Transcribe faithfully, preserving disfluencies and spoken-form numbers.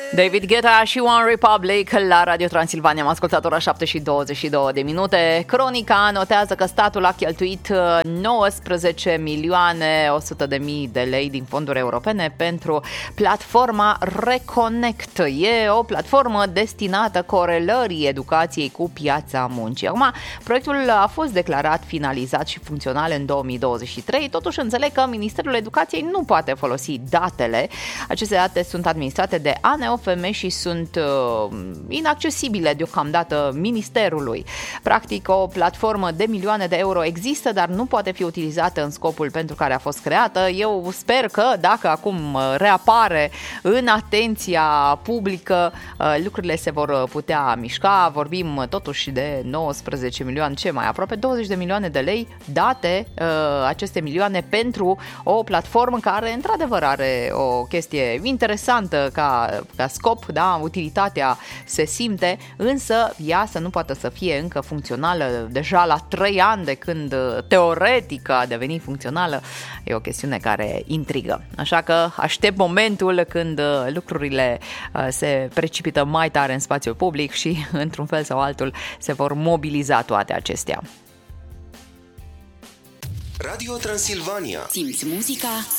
David Guetta și One Republic la Radio Transilvania. Am ascultat ora șapte și douăzeci și două de minute. Cronica notează că statul a cheltuit nouăsprezece milioane o sută de mii de lei din fonduri europene pentru platforma Reconnect. E o platformă destinată corelării educației cu piața muncii. Acum, proiectul a fost declarat finalizat și funcțional în două mii douăzeci și trei. Totuși înțeleg că Ministerul Educației nu poate folosi datele. Aceste date sunt administrate de A N O F M și sunt uh, inaccesibile deocamdată Ministerului. Practic, o platformă de milioane de euro există, dar nu poate fi utilizată în scopul pentru care a fost creată. Eu sper că dacă acum reapare în atenția publică, uh, lucrurile se vor putea mișca. Vorbim totuși de nouăsprezece milioane, ce mai aproape douăzeci de milioane de lei date, uh, aceste milioane pentru o platformă care într-adevăr are o chestie interesantă ca ca scop, da, utilitatea se simte, însă ea să nu poată să fie încă funcțională deja la trei ani de când teoretic a devenit funcțională, e o chestiune care intrigă. Așa că aștept momentul când lucrurile se precipită mai tare în spațiul public și, într-un fel sau altul, se vor mobiliza toate acestea. Radio Transilvania. Simți muzica,